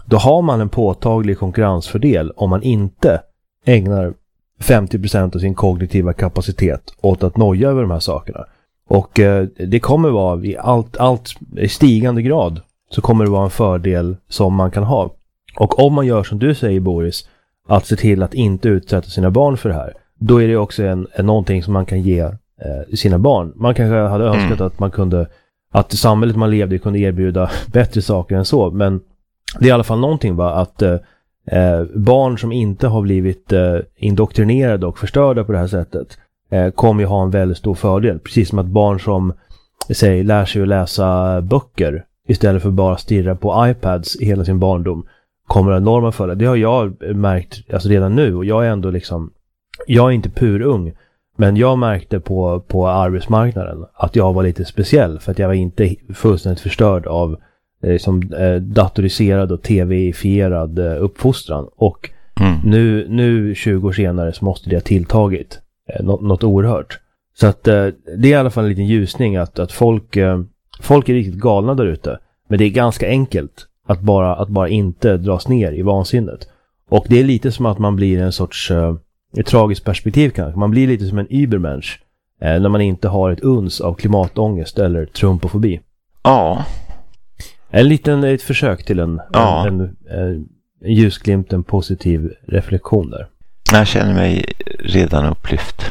då har man en påtaglig konkurrensfördel om man inte ägnar 50% av sin kognitiva kapacitet åt att noja över de här sakerna. Och det kommer vara i allt i stigande grad så kommer det vara en fördel som man kan ha. Och om man gör som du säger, Boris, att se till att inte utsätta sina barn för det här, då är det också en någonting som man kan ge sina barn. Man kanske hade önskat att man kunde, att samhället man levde i kunde erbjuda bättre saker än så, men det är i alla fall någonting att barn som inte har blivit indoktrinerade och förstörda på det här sättet kommer ju ha en väldigt stor fördel. Precis som att barn som lär sig att läsa böcker istället för bara stirra på iPads i hela sin barndom kommer att enorma fördelar. Det har jag märkt redan nu, och jag är ändå jag är inte purung, men jag märkte på arbetsmarknaden att jag var lite speciell för att jag var inte fullständigt förstörd av datoriserad och tv-ifierad uppfostran. Och nu 20 år senare så måste det ha tilltagit något oerhört. Så att det är i alla fall en liten ljusning att folk är riktigt galna där ute. Men det är ganska enkelt att bara inte dras ner i vansinnet. Och det är lite som att man blir en sorts ett tragiskt perspektiv kanske. Man blir lite som en Übermensch när man inte har ett uns av klimatångest eller trumpofobi. Ja. Ett försök till en ljusglimt, en positiv reflektion där. Jag känner mig redan upplyft.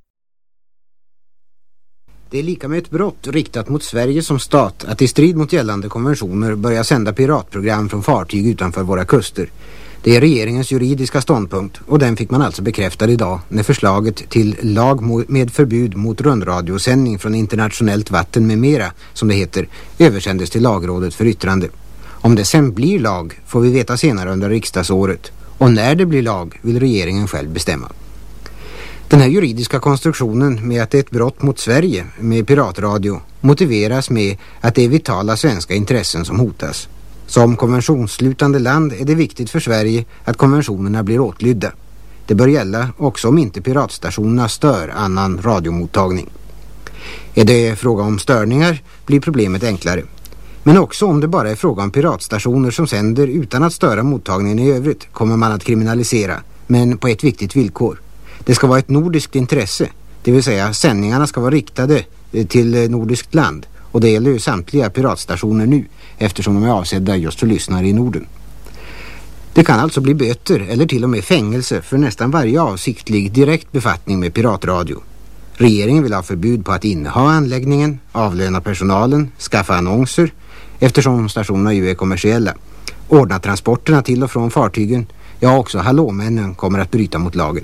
Det är lika med ett brott riktat mot Sverige som stat att i strid mot gällande konventioner börja sända piratprogram från fartyg utanför våra kuster. Det är regeringens juridiska ståndpunkt, och den fick man alltså bekräftad idag när förslaget till lag med förbud mot rundradiosändning från internationellt vatten med mera, som det heter, översändes till lagrådet för yttrande. Om det sen blir lag får vi veta senare under riksdagsåret, och när det blir lag vill regeringen själv bestämma. Den här juridiska konstruktionen med att det är ett brott mot Sverige med piratradio motiveras med att det är vitala svenska intressen som hotas. Som konventionsslutande land är det viktigt för Sverige att konventionerna blir åtlydda. Det bör gälla också om inte piratstationerna stör annan radiomottagning. Är det fråga om störningar blir problemet enklare. Men också om det bara är fråga om piratstationer som sänder utan att störa mottagningen i övrigt kommer man att kriminalisera, men på ett viktigt villkor. Det ska vara ett nordiskt intresse, det vill säga sändningarna ska vara riktade till nordiskt land. Och det gäller ju samtliga piratstationer nu, eftersom de är avsedda just för lyssnare i Norden. Det kan alltså bli böter eller till och med fängelse för nästan varje avsiktlig direkt befattning med piratradio. Regeringen vill ha förbud på att inneha anläggningen, avlöna personalen, skaffa annonser, eftersom stationerna ju är kommersiella, ordna transporterna till och från fartygen, ja också hallåmännen kommer att bryta mot lagen.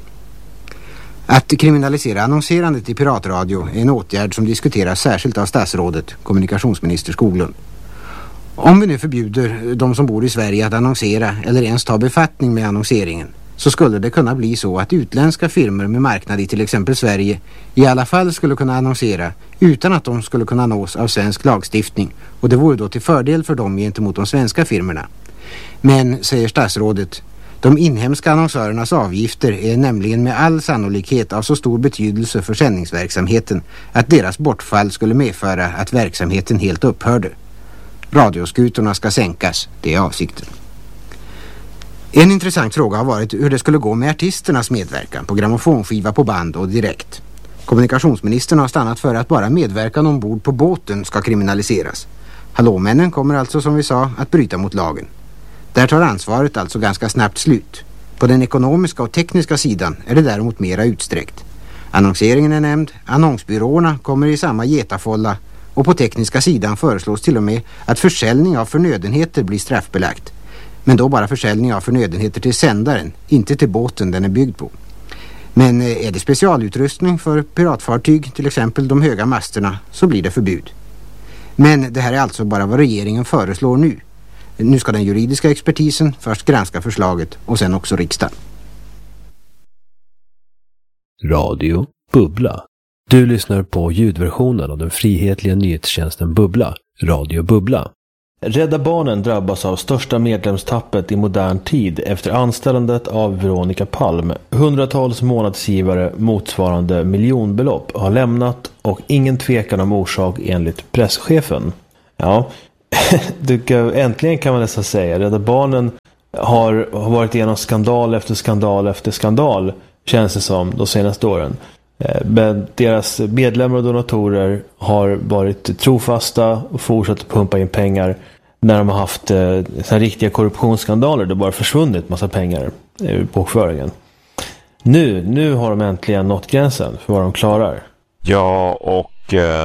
Att kriminalisera annonserandet i piratradio är en åtgärd som diskuteras särskilt av statsrådet, kommunikationsminister Skoglund. Om vi nu förbjuder de som bor i Sverige att annonsera eller ens ta befattning med annonseringen, så skulle det kunna bli så att utländska firmor med marknad i till exempel Sverige i alla fall skulle kunna annonsera utan att de skulle kunna nås av svensk lagstiftning, och det vore då till fördel för dem gentemot de svenska firmorna. Men, säger statsrådet, de inhemska annonsörernas avgifter är nämligen med all sannolikhet av så stor betydelse för sändningsverksamheten att deras bortfall skulle medföra att verksamheten helt upphörde. Radioskutorna ska sänkas, det är avsikten. En intressant fråga har varit hur det skulle gå med artisternas medverkan på grammofonskiva på band och direkt. Kommunikationsministern har stannat för att bara medverkan ombord på båten ska kriminaliseras. Hallåmännen kommer alltså, som vi sa, att bryta mot lagen. Där tar ansvaret alltså ganska snabbt slut. På den ekonomiska och tekniska sidan är det däremot mera utsträckt. Annonseringen är nämnd, annonsbyråerna kommer i samma getafålla, och på tekniska sidan föreslås till och med att försäljning av förnödenheter blir straffbelagt. Men då bara försäljning av förnödenheter till sändaren, inte till båten den är byggd på. Men är det specialutrustning för piratfartyg, till exempel de höga masterna, så blir det förbud. Men det här är alltså bara vad regeringen föreslår nu. Nu ska den juridiska expertisen först granska förslaget och sen också riksdagen. Radio Bubbla. Du lyssnar på ljudversionen av den frihetliga nyhetstjänsten Bubbla, Radio Bubbla. Rädda Barnen drabbas av största medlemstappet i modern tid efter anställandet av Veronica Palm. Hundratals månadsgivare motsvarande miljonbelopp har lämnat och ingen tvekan om orsak enligt presschefen. Ja, äntligen kan man nästan säga. Rädda Barnen har varit igenom skandal efter skandal efter skandal, känns det som, de senaste åren. Men deras medlemmar och donatorer har varit trofasta och fortsatt att pumpa in pengar när de har haft såna riktiga korruptionsskandaler. Det bara försvunnit massa pengar ur bokföringen. Nu har de äntligen nått gränsen för vad de klarar. Ja, och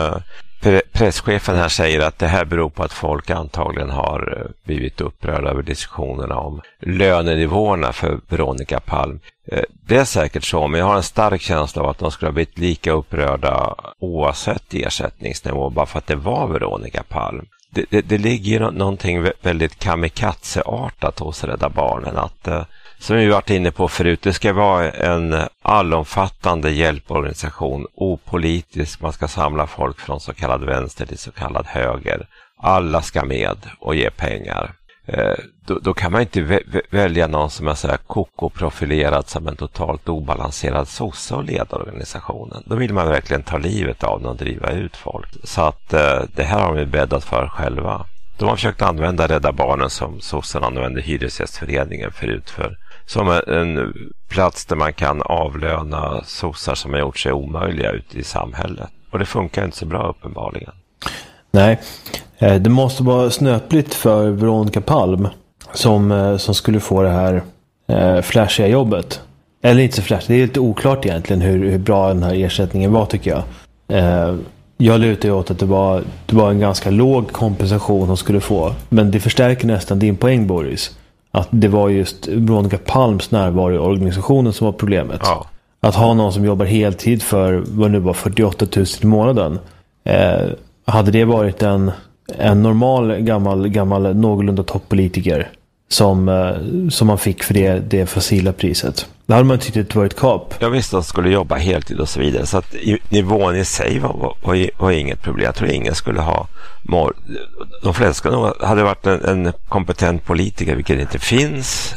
presschefen här säger att det här beror på att folk antagligen har blivit upprörda över diskussionerna om lönenivåerna för Veronica Palm. Det är säkert så, men jag har en stark känsla av att de skulle ha blivit lika upprörda oavsett ersättningsnivå bara för att det var Veronica Palm. Det ligger någonting väldigt kamikazeartat hos Rädda Barnen att, som vi varit inne på förut, det ska vara en allomfattande hjälporganisation, opolitisk, man ska samla folk från så kallad vänster till så kallad höger. Alla ska med och ge pengar. Då kan man inte välja någon som är så här koko-profilerad som en totalt obalanserad sosse och leda organisationen. Då vill man verkligen ta livet av den och driva ut folk. Så att det här har de bäddat för själva. De har försökt använda Rädda Barnen som sossen använde Hyresgästföreningen förut som en plats där man kan avlöna sossar som har gjort sig omöjliga ute i samhället. Och det funkar inte så bra uppenbarligen. Nej, det måste vara snöpligt för Veronica Palm som skulle få det här flashiga jobbet. Eller inte så flashigt, det är lite oklart egentligen hur bra den här ersättningen var, tycker jag. Jag lutar ju åt att det var en ganska låg kompensation hon skulle få. Men det förstärker nästan din poäng, Boris. Att det var just Veronica Palms närvaro i organisationen som var problemet. Ja. Att ha någon som jobbar heltid för vad nu var 48 000 i månaden. Hade det varit en normal gammal någorlunda toppolitiker som man fick för det fossila priset. Det hade man tyckt att det var ett kap. Jag visste att de skulle jobba heltid och så vidare. Så att nivån i sig var inget problem. Jag tror ingen skulle ha de flesta hade varit en kompetent politiker, vilket inte finns,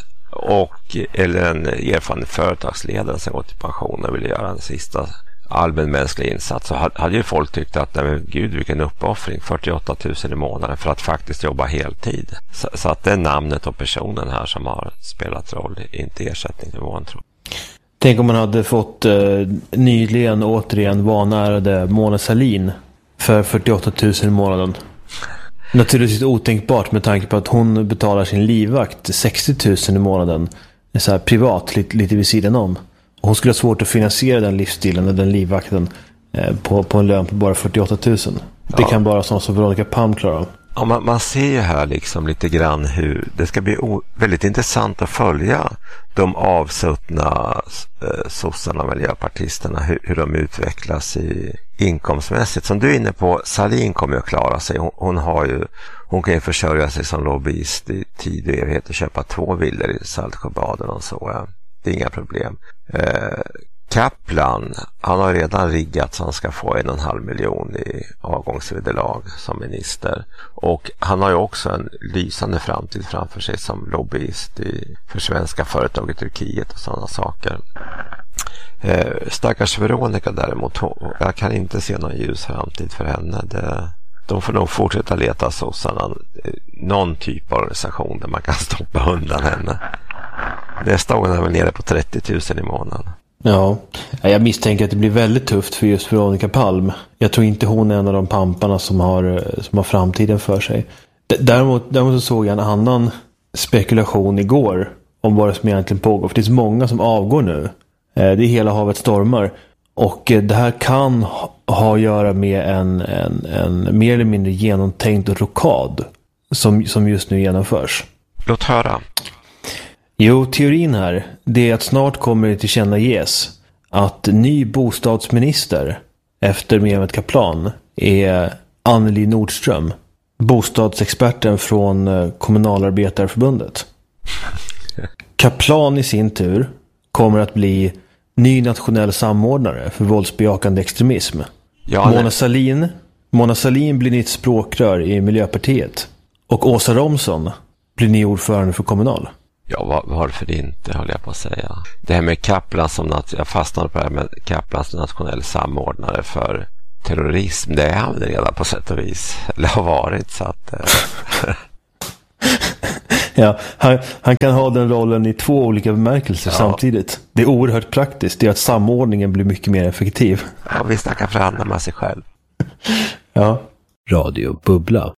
eller en erfaren företagsledare som gått i pension och ville göra en sista allmänmänsklig insats. Så hade ju folk tyckt att nej, men gud, vilken uppoffring, 48 000 i månaden för att faktiskt jobba heltid. Så att det är namnet och personen här som har spelat roll, inte ersättningsnivån, tror jag. Tänk om man hade fått nyligen återigen vanärade Mona Sahlin för 48 000 i månaden. Naturligtvis otänkbart med tanke på att hon betalar sin livvakt 60 000 i månaden. Så här privat, lite vid sidan om. Hon skulle ha svårt att finansiera den livsstilen och den livvakten på en lön på bara 48 000. Det kan bara sånt som Veronica Palm klara. Ja, man ser ju här liksom lite grann hur det ska bli väldigt intressant att följa de avsuttna sossarna och miljöpartisterna, hur de utvecklas inkomstmässigt. Som du är inne på, Sahlin kommer att klara sig. Hon kan ju försörja sig som lobbyist i tid och evighet och köpa 2 villor i Saltsjöbaden och så. Det är inga problem. Kaplan, han har redan riggat så han ska få 1,5 miljon i avgångsvederlag som minister. Och han har ju också en lysande framtid framför sig som lobbyist för svenska företag i Turkiet och sådana saker. Stackars Veronica däremot, jag kan inte se någon ljus framtid för henne. De får nog fortsätta leta sossarna någon typ av organisation där man kan stoppa undan henne. Nästa år är väl nere på 30 000 i månaden. Ja, jag misstänker att det blir väldigt tufft för just Veronica Palm. Jag tror inte hon är en av de pamparna som har framtiden för sig. Däremot så såg jag en annan spekulation igår om vad som egentligen pågår. För det är så många som avgår nu. Det är hela havet stormar. Och det här kan ha att göra med en mer eller mindre genomtänkt rokad som just nu genomförs. Låt höra. Jo, teorin här, det är att snart kommer det tillkännages att ny bostadsminister efter Mehmet Kaplan är Anneli Nordström, bostadsexperten från Kommunalarbetarförbundet. Kaplan i sin tur kommer att bli ny nationell samordnare för våldsbejakande extremism. Mona Sahlin blir nytt språkrör i Miljöpartiet. Och Åsa Romson blir ny ordförande för Kommunal. Ja, varför inte, håller jag på att säga. Det här med Kaplan jag fastnade på det här med Kaplan som nationell samordnare för terrorism. Det är han redan på sätt och vis. Eller har varit, så att... Ja, han kan ha den rollen i 2 olika bemärkelser samtidigt. Det är oerhört praktiskt. Det är att samordningen blir mycket mer effektiv. Ja, visst, han kan förhandla med sig själv. Ja. Radio Bubbla.